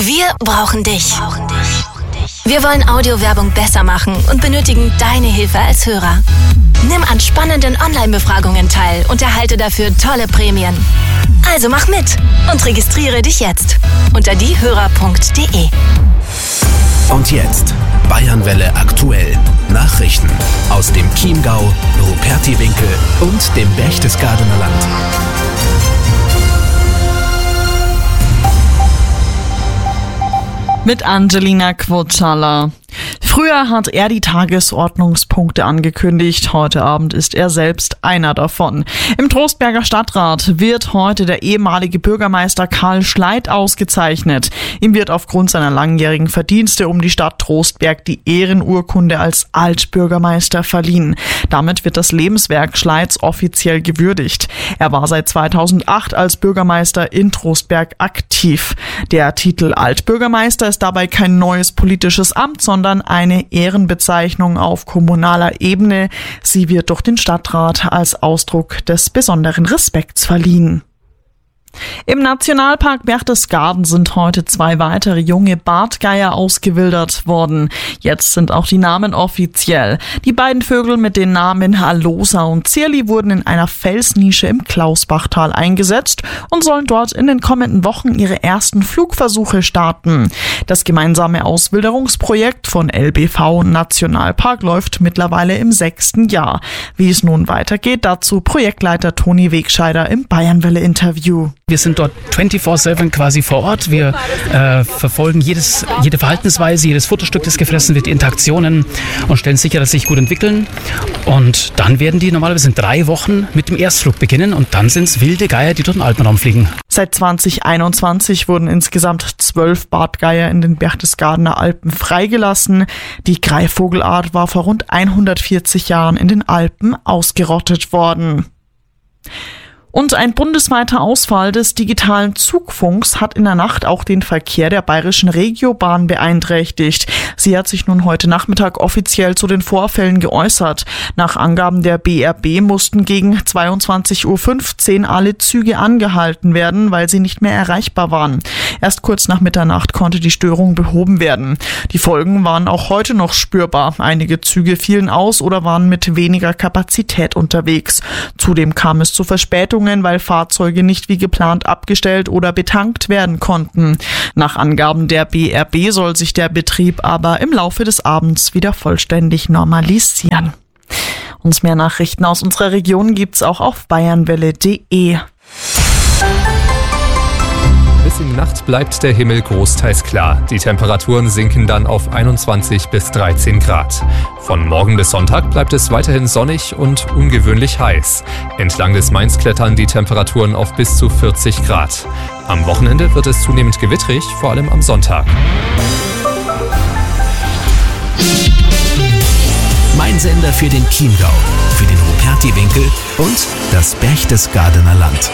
Wir brauchen dich. Wir wollen Audiowerbung besser machen und benötigen deine Hilfe als Hörer. Nimm an spannenden Online-Befragungen teil und erhalte dafür tolle Prämien. Also mach mit und registriere dich jetzt unter diehörer.de. Und jetzt Bayernwelle aktuell. Nachrichten aus dem Chiemgau, Rupertiwinkel und dem Berchtesgadener Land. Mit Angelina Quotschala. Früher hat er die Tagesordnungspunkte angekündigt. Heute Abend ist er selbst einer davon. Im Trostberger Stadtrat wird heute der ehemalige Bürgermeister Karl Schleit ausgezeichnet. Ihm wird aufgrund seiner langjährigen Verdienste um die Stadt Trostberg die Ehrenurkunde als Altbürgermeister verliehen. Damit wird das Lebenswerk Schleits offiziell gewürdigt. Er war seit 2008 als Bürgermeister in Trostberg aktiv. Der Titel Altbürgermeister ist dabei kein neues politisches Amt, sondern eine Ehrenbezeichnung auf kommunaler Ebene. Sie wird durch den Stadtrat als Ausdruck des besonderen Respekts verliehen. Im Nationalpark Berchtesgaden sind heute 2 weitere junge Bartgeier ausgewildert worden. Jetzt sind auch die Namen offiziell. Die beiden Vögel mit den Namen Alosa und Zierli wurden in einer Felsnische im Klausbachtal eingesetzt und sollen dort in den kommenden Wochen ihre ersten Flugversuche starten. Das gemeinsame Auswilderungsprojekt von LBV und Nationalpark läuft mittlerweile im 6. Jahr. Wie es nun weitergeht, dazu Projektleiter Toni Wegscheider im Bayernwelle-Interview. Wir sind dort 24/7 quasi vor Ort. Wir verfolgen jede Verhaltensweise, jedes Futterstück, das gefressen wird, die Interaktionen und stellen sicher, dass sie sich gut entwickeln. Und dann werden die normalerweise in 3 Wochen mit dem Erstflug beginnen und dann sind es wilde Geier, die durch den Alpenraum fliegen. Seit 2021 wurden insgesamt 12 Bartgeier in den Berchtesgadener Alpen freigelassen. Die Greifvogelart war vor rund 140 Jahren in den Alpen ausgerottet worden. Und ein bundesweiter Ausfall des digitalen Zugfunks hat in der Nacht auch den Verkehr der bayerischen Regiobahn beeinträchtigt. Sie hat sich nun heute Nachmittag offiziell zu den Vorfällen geäußert. Nach Angaben der BRB mussten gegen 22:15 Uhr alle Züge angehalten werden, weil sie nicht mehr erreichbar waren. Erst kurz nach Mitternacht konnte die Störung behoben werden. Die Folgen waren auch heute noch spürbar. Einige Züge fielen aus oder waren mit weniger Kapazität unterwegs. Zudem kam es zu Verspätungen, weil Fahrzeuge nicht wie geplant abgestellt oder betankt werden konnten. Nach Angaben der BRB soll sich der Betrieb aber im Laufe des Abends wieder vollständig normalisieren. Und mehr Nachrichten aus unserer Region gibt's auch auf bayernwelle.de. Bis in die Nacht bleibt der Himmel großteils klar. Die Temperaturen sinken dann auf 21 bis 13 Grad. Von morgen bis Sonntag bleibt es weiterhin sonnig und ungewöhnlich heiß. Entlang des Mains klettern die Temperaturen auf bis zu 40 Grad. Am Wochenende wird es zunehmend gewittrig, vor allem am Sonntag. Mein Sender für den Chiemgau, für den Rupertiwinkel und das Berchtesgadener Land.